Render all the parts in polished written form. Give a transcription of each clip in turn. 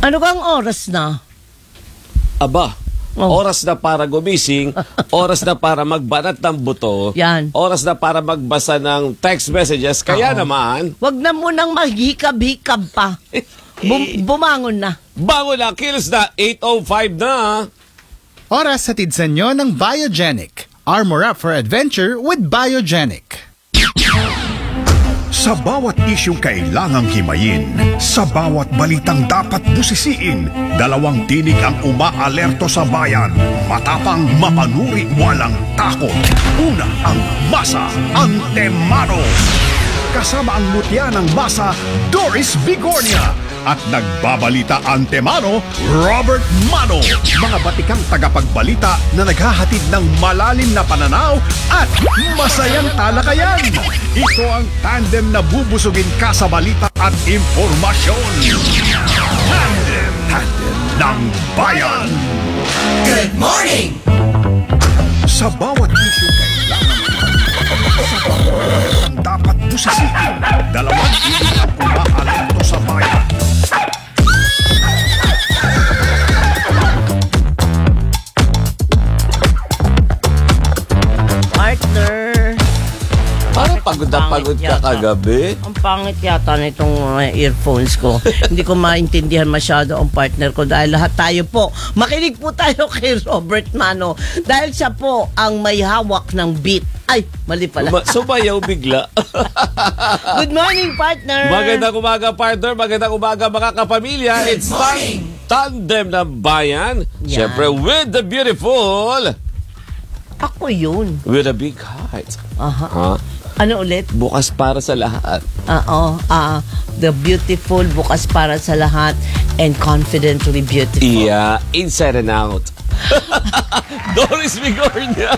Ano bang oras na? Aba, oras na para gumising, oras na para magbanat ng buto, Yan. oras na para magbasa ng text messages. Kaya naman, Wag na munang maghikab-hikab pa. Bumangon na. bango na, kills na, 8:05 na. Oras sa sa inyo ng Biogenic. Armor up for adventure with Biogenic. Sa bawat isyong kailangang himayin, sa bawat balitang dapat busisiin, dalawang tinig ang umaalerto sa bayan. Matapang, mapanuri, walang takot. Una ang Masa Antemano. Kasama ang mutya ng Masa, Doris Bigornia. At nagbabalita Antemano, Robert Mano. Mga batikang tagapagbalita na naghahatid ng malalim na pananaw at masayang talakayan. Ito ang tandem na bubusugin ka sa balita at impormasyon. Tandem ng Bayan. Good morning! Sa bawat issue kailangan ang dapat busisiin. Dalawang tinig ang umaalerto sa bayan. Partner. Parang pagod na pagod ka kagabi. Ang pangit yata nitong earphones ko. Hindi ko maintindihan masyado ang partner ko dahil lahat tayo po. Makinig po tayo kay Robert Mano dahil siya po ang may hawak ng beat. Ay, mali pala. Sumayaw bigla. Good morning, partner. Magandang umaga, partner. Magandang umaga, mga kapamilya. It's Tandem ng Bayan. Yan. Siyempre, with the beautiful, Ako yun. with a big heart. Aha. Ha? Ano ulit? Bukas para sa lahat. Oo. The beautiful, bukas para sa lahat, and confidently beautiful. Yeah, inside and out. Doris Bigornia.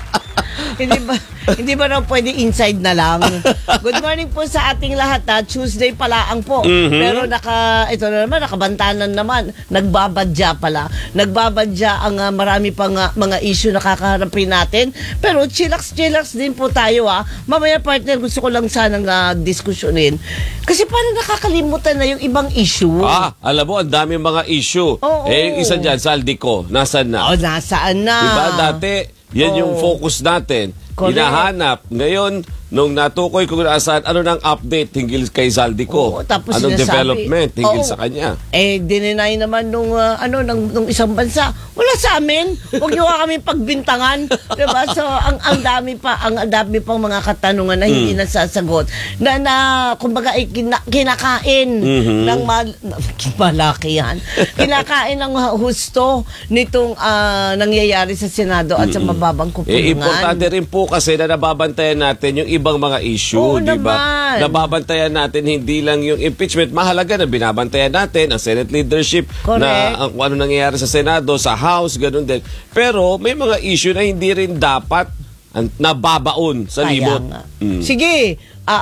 Hindi ba raw pwede inside na lang? Good morning po sa ating lahat. Tuesday palaang po. Pero ito na naman, nakabantanan naman. Nagbabadya pala. Nagbabadya ang marami pang mga issue na kakaharapin natin. Pero chillax din po tayo. Mamaya, partner, gusto ko lang sanang diskusyonin. Kasi parang nakakalimutan na yung ibang issue. Alam mo, ang daming mga issue. Oo. Yung isa dyan, Saldico, nasaan na? Nasaan na? Diba, dati, yan yung focus natin. Correct. Hinahanap. Ngayon, nung natukoy kung nasaan, ano nang update hinggil kay Zaldico? Tapos anong sinasabi, development hinggil sa kanya? Dininay naman nung isang bansa. Wala sa amin. Huwag niyo kami pagbintangan. Diba? So, ang dami pang mga katanungan na hindi nasasagot. Kumbaga, kinakain ng malakihan. Kinakain ng husto nitong nangyayari sa Senado at sa mababang kupulungan. Importante rin po kasi na nababantayan natin yung ibang mga issue, di ba? Naman. Nababantayan natin hindi lang yung impeachment. Mahalaga na binabantayan natin ang Senate leadership. Correct. Na kung ano nangyayari sa Senado, sa House, ganun din. Pero may mga issue na hindi rin dapat nababaon sa libot. Sige,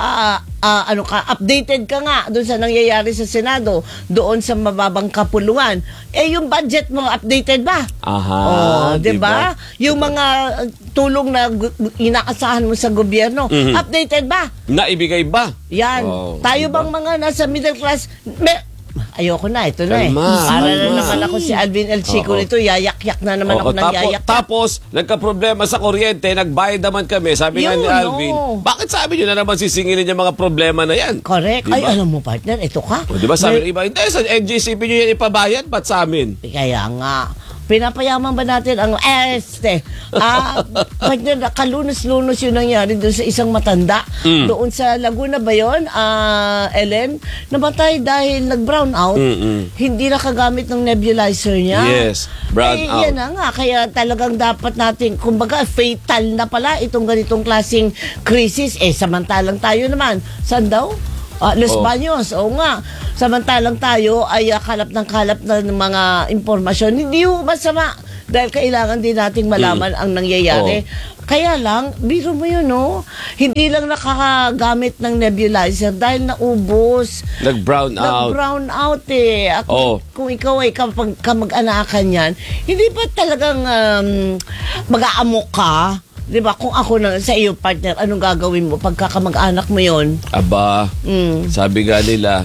updated ka nga doon sa nangyayari sa Senado, doon sa mababang kapulungan. Yung budget mo, updated ba? Diba? Yung mga tulong na inaasahan mo sa gobyerno, updated ba? Naibigay ba? Yan. Tayo diba? bang mga nasa middle class, ayoko na, ito na Kalma. Para na naman ako si Alvin El Chico nito, yayak-yak na naman ako ng yayak. Tapos, nagka-problema sa kuryente, nagbayad naman kami. Sabi nga ni Alvin, bakit sabi nyo na naman sisingilin yung mga problema na yan? Correct. Diba? Ay, alam mo, partner, ito ka. Diba sabi ng iba, hindi, sa NGCP nyo yan ipabayad, ba't sa amin? Kaya nga, pinapayaman ba natin ang partner, kalunos-lunos yun nangyari doon sa isang matanda. Doon sa Laguna ba yun, Ellen? Namatay dahil nag-brown out. Hindi nakagamit ng nebulizer niya. Yes, brown out. Yan na nga, kaya talagang dapat natin, kumbaga, fatal na pala itong ganitong klaseng crisis. Samantalang tayo naman, saan daw? Los Baños, oo nga. Samantalang tayo ay kalap ng mga impormasyon. Hindi ho masama dahil kailangan din nating malaman ang nangyayari. Kaya lang, biro mo yun, no? Hindi lang nakakagamit ng nebulizer dahil naubos. Nag-brown out. Nag-brown out Kung ikaw ay kamag-anakan yan, hindi ba talagang mag-aamok ka? Diba, kung ako na sa iyo, partner, anong gagawin mo pagka kamag-anak mo yon? Aba, sabi nga nila,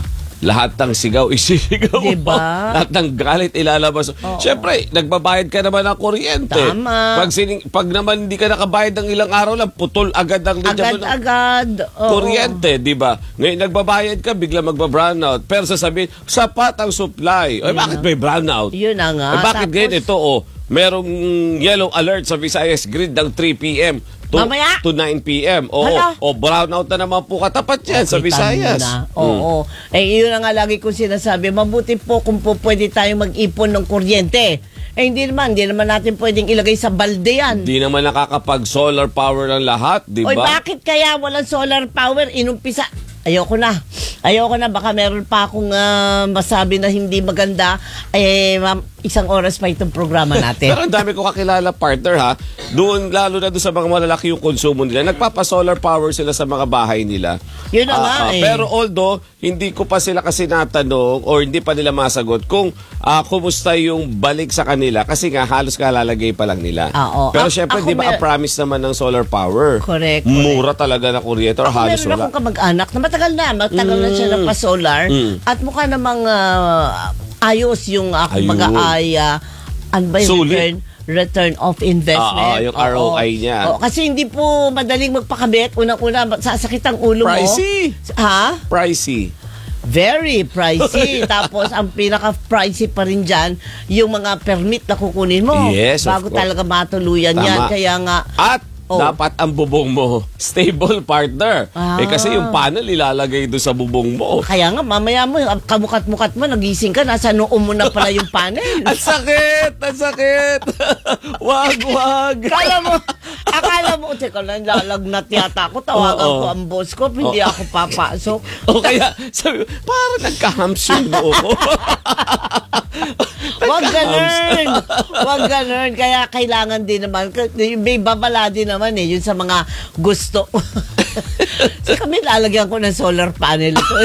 lahat ng sigaw isisigaw mo. Diba? Lahat ng galit ilalabas. Siyempre, nagbabayad ka naman ng kuryente. Tama. Pag naman hindi ka nakabayad ng ilang araw lang, putol agad ang linya mo ng Agad-agad. Oo. kuryente, di ba? Ngayon, nagbabayad ka, bigla magba-brownout. Pero sasabihin, sapat ang supply. Ay, bakit may brownout? Yun na nga. Eh, bakit Tapos, ganyan ito? Merong yellow alert sa Visayas Grid ng 3 p.m. Mamaya? to 9 p.m. Oo. Hala. O brownout na naman po katapat yan sa Kita Visayas. mo na. Oo. Eh, yun na nga lagi kong sinasabi. Mabuti po kung po pwede tayong mag-ipon ng kuryente. Eh, hindi naman natin pwedeng ilagay sa balde yan. Di naman nakakapag-solar power ng lahat, di Oy, ba? bakit kaya walang solar power? Inumpisa. Ayoko na. Baka meron pa akong masabi na hindi maganda. Isang oras pa itong programa natin. Pero ang dami ko kakilala partner ha. Doon, lalo na doon sa mga malalaki yung konsumo nila. Nagpapa-solar power sila sa mga bahay nila. Yun na nga eh. Pero although, hindi ko pa sila kasi natanong or hindi pa nila masagot kung kumusta yung balik sa kanila kasi nga halos kalalagay pa lang nila. Oo. Pero syempre, Ako di ba promise naman ng solar power? Correct. Mura talaga na kuryente or halos Meron wala. akong kamag-anak na matagal na siya nagpa-solar at mukha namang ayos yung Ayun. ano ba yung Sulit. return of investment. Yung ROI niya. Kasi hindi po madaling magpakabit. Unang-una, sasakit ang ulo Pricey. mo. Ha? Pricey. Very pricey. Tapos, ang pinaka-pricey pa rin dyan, yung mga permit na kukunin mo. Yes, of bago course. talaga matuluyan Tama. yan. Kaya nga, At dapat ang bubong mo stable partner. Kasi yung panel ilalagay doon sa bubong mo. kaya nga, mamaya mo, kamukat-mukat mo, nagising ka, nasa noo mo na pala yung panel. Ang sakit! Ang sakit! Wag! Akala mo, teka lang, lalagnat yata ako, tawagan ko ang boss ko, hindi ako papasok. O kaya, sabi, parang nagka-hams yung noo ko. Wag ganun. Kaya kailangan din naman, may babala din naman yun sa mga gusto. So kami lalagyan ko ng solar panel ito.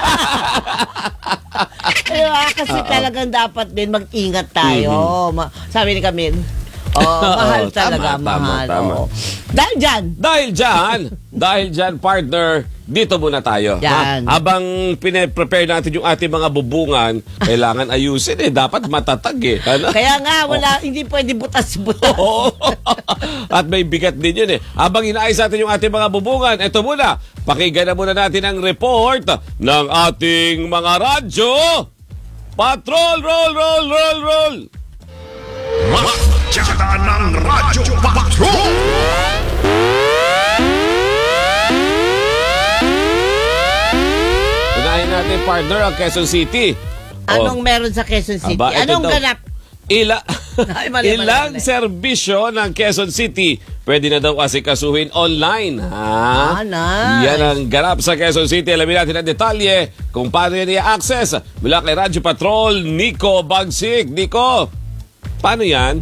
Kasi talagang dapat din mag-ingat tayo. Sabi ni Camille, mahal talaga, mahal. Tama. Dahil Dahil dyan, partner, dito muna tayo. Yan. Habang pine-prepare natin yung ating mga bubungan, kailangan ayusin Dapat matatag Ano? kaya nga, hindi pwede butas-butas. Oo. At may bigat din yun Habang inaayos natin yung ating mga bubungan, eto muna, pakinggan na muna natin ang report ng ating mga radyo. Patrol, roll! Magsada ng Radyo Patrol! Unahin natin, partner, ang Quezon City. Anong meron sa Quezon City? Aba, ito Anong daw. ganap? Ay, mali. Ilang serbisyo ng Quezon City pwede na daw asikasuhin online. Nice. Yan ang ganap sa Quezon City. Alamin natin ang detalye kung paano yan i-access. Mula kay Radyo Patrol, Nico Bagsik. Nico, paano yan?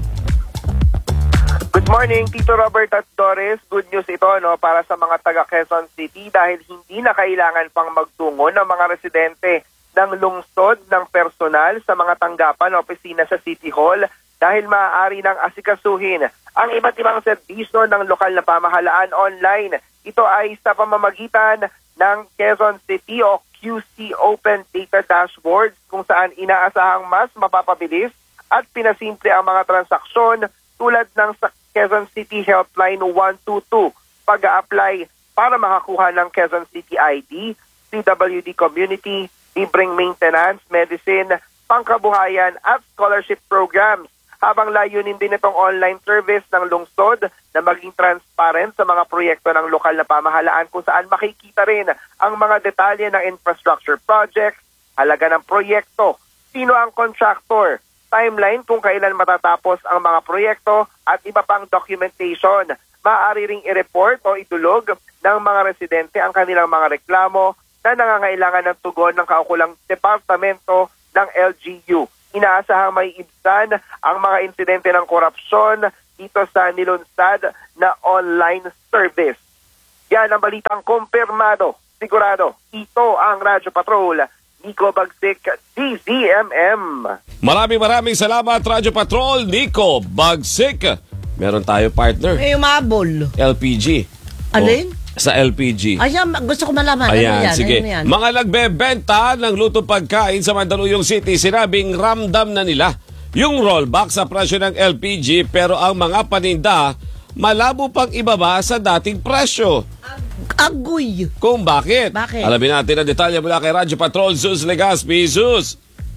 Good morning, Tito Robert at Doris. Good news ito para sa mga taga Quezon City dahil hindi na kailangan pang magtungo ng mga residente ng lungsod ng personal sa mga tanggapan o opisina sa City Hall dahil maaari nang asikasuhin ang iba't ibang serbisyo ng lokal na pamahalaan online. Ito ay sa pamamagitan ng Quezon City o QC Open Data Dashboard kung saan inaasahang mas mapapabilis at pinasimple ang mga transaksyon tulad ng sa Quezon City Helpline 122 pag-a-apply para makakuha ng Quezon City ID, CWD Community, libreng maintenance, medicine, pangkabuhayan at scholarship programs. Habang layunin din itong online service ng lungsod na maging transparent sa mga proyekto ng lokal na pamahalaan kung saan makikita rin ang mga detalye ng infrastructure projects, halaga ng proyekto, sino ang contractor, timeline kung kailan matatapos ang mga proyekto at iba pang documentation. Maaari ring i-report o idulog ng mga residente ang kanilang mga reklamo na nangangailangan ng tugon ng kaukulang departamento ng LGU. Inaasahang may ibsan ang mga insidente ng korupsyon dito sa nilunsad na online service. Yan ang balitang kumpirmado. Sigurado, ito ang Radyo Patrol. Nico Bagsik, DZMM. Maraming salamat, Radyo Patrol, Nico Bagsik. Meron tayo, partner. May umabol. LPG. Alin? sa LPG. Ayan, gusto ko malaman. Ayan, ano yan? sige. Ano yan? Mga nagbebenta ng lutong pagkain sa Mandaluyong City, sinabing ramdam na nila yung rollback sa presyo ng LPG, pero ang mga paninda malabo pang ibaba sa dating presyo. Agoy! Kung bakit? Bakit? Alamin natin ang detalye mula kay Radyo Patrol, Zeus Legaspi. Zeus!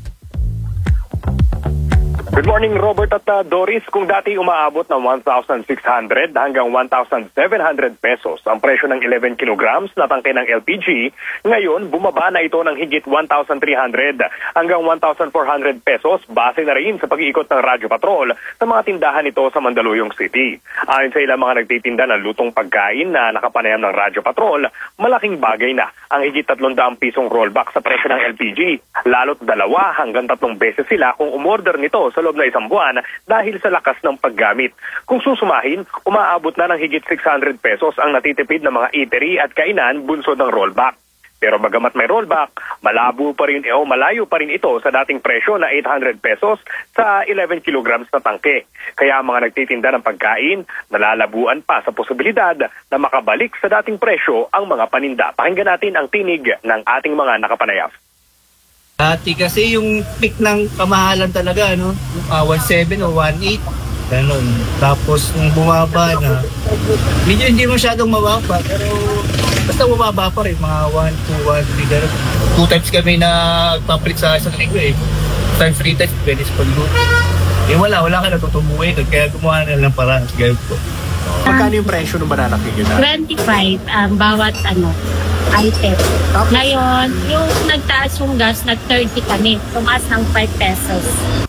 Good morning, Robert at Doris. Kung dati umaabot ng 1,600 hanggang 1,700 pesos ang presyo ng 11 kilograms na tangke ng LPG, ngayon bumaba na ito ng higit 1,300 hanggang 1,400 pesos base na rin sa pag-iikot ng Radyo Patrol sa mga tindahan nito sa Mandaluyong City. Ayon sa ilang mga nagtitinda ng lutong pagkain na nakapanayam ng Radyo Patrol, malaking bagay na ang higit 300 pisong rollback sa presyo ng LPG. Lalo't 2 hanggang 3 beses sila kung umorder nito sa loob na isang buwan dahil sa lakas ng paggamit. Kung susumahin, umaabot na ng higit 600 pesos ang natitipid ng mga eatery at kainan bunsod ng rollback. Pero bagamat may rollback, malayo pa rin ito sa dating presyo na 800 pesos sa 11 kilograms na tangke. Kaya ang mga nagtitinda ng pagkain, nalalabuan pa sa posibilidad na makabalik sa dating presyo ang mga paninda. Pakinggan natin ang tinig ng ating mga nakapanayam. Dati kasi yung peak ng kamahalan talaga, 1.7 o 1.8, ganun. Tapos nung bumaba na, medyo hindi masyadong mababa, pero basta bumaba pa rin, mga 1, 2, 1, 3, ganun. 2 times kami na papalit sa isang linggo eh. 2 times, 3 times, Venice Paluto. Eh wala ka natutubuhin, kaya gumawa na lang para sa ganun po. Magkano yung presyo ng banana cake yun? 25 ang bawat item. Ngayon, yung nagtaas yung gas, nag-30 kami. Tumaas ng 5 pesos.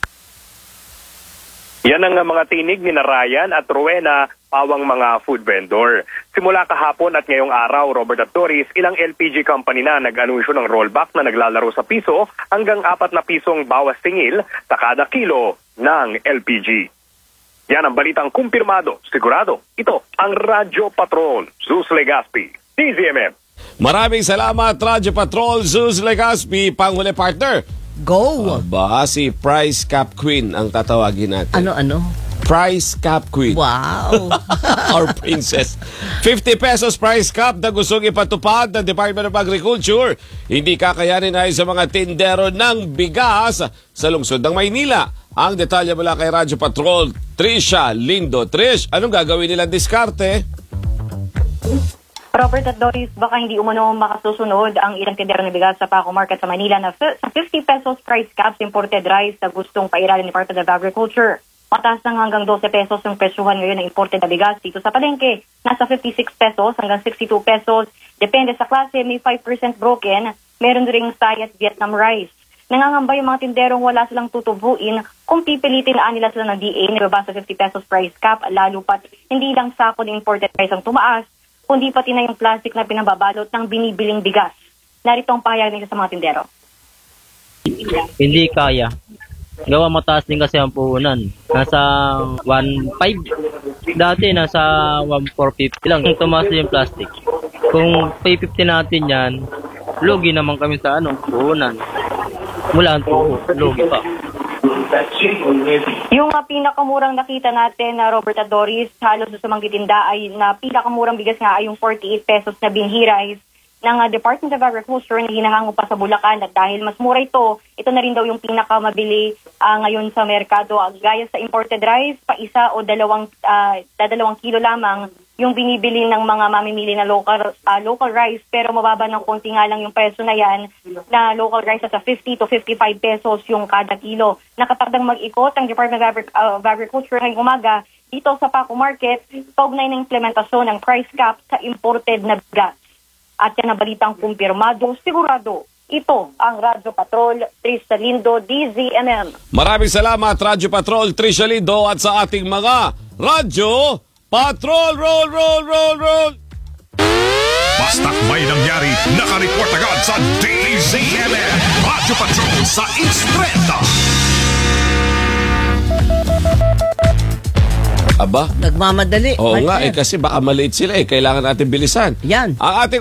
Yan ang mga tinig ni Ryan at Rowena, pawang mga food vendor. Simula kahapon at ngayong araw, Robert at Doris, ilang LPG company na nag-anunsyo ng rollback na naglalaro sa piso hanggang 4 na pisong bawas tingil sa kada kilo ng LPG. Yan ang balitang kumpirmado, sigurado. Ito ang Radyo Patrol, Zeus Legaspi, DZMM. Maraming salamat, Radyo Patrol, Zeus Legaspi, panghuli partner. Go! Aba, si Price Cap Queen ang tatawagin natin. Ano? Price Cap Queen. Wow! Our princess. 50 pesos price cap na gustong ipatupad ng Department of Agriculture. Hindi kakayanin ay sa mga tindero ng bigas sa lungsod ng Maynila. Ang detalye mula kay Radyo Patrol, Trisha Lindo. Trish, anong gagawin nilang diskarte? Robert at Doris, baka hindi umano makasusunod ang ilang tindero ng bigas sa Paco Market sa Manila na sa 50 pesos price caps imported rice na gustong pairalin ni Department of Agriculture. Mataas ng hanggang 12 pesos ang presyuhan ngayon ng imported na bigas dito sa palengke. Nasa 56 pesos hanggang 62 pesos. Depende sa klase, may 5% broken. Meron ring Thai at Vietnam rice. Nangangamba yung mga tinderong wala silang tutubuin kung pipilitin nila sila ng DA na baba sa 50 pesos price cap, lalo pat hindi lang sako ng imported rice ang tumaas, kundi pati na yung plastic na pinababalot ng binibiling bigas. Narito ang pahayag nila sa mga tindero. Hindi kaya. Gawa mataas din kasi ang puhunan. Nasa 1.5. Dati nasa 1.450 lang. Tumaas din yung plastic. Kung 550 natin yan, lugi naman kami sa puhunan. Mula ang tuho, lugi pa. Yung pinakamurang nakita natin na Robert at Doris, halos sa mga titinda ay na pinakamurang bigas nga ay yung 48 pesos na binhi rice ng Department of Agriculture na hinahango pa sa Bulacan at dahil mas mura ito na rin daw yung pinakamabili ngayon sa merkado. Gaya sa imported rice, pa isa o dalawang kilo lamang yung binibili ng mga mamimili na local rice, pero mababa ng konti nga lang yung presyo na yan na local rice sa 50 to 55 pesos yung kada kilo. Nakatagdang mag-ikot ang Department of Agriculture ngayong umaga dito sa Paco Market, kaugnay ng implementasyon ng price cap sa imported na bigas. At yan ang balitang kumpirmado, sigurado. Ito ang Radyo Patrol, Trisha Lindo, DZMM. Maraming salamat, Radyo Patrol, Trisha Lindo, at sa ating mga Radyo Patrol, roll! Basta't may nangyari, nakareport agad sa DZMM. Radyo Patrol sa Instreta. Aba? Nagmamadali. Oo nga, kasi baka maliit sila Kailangan natin bilisan. Yan. Ang ating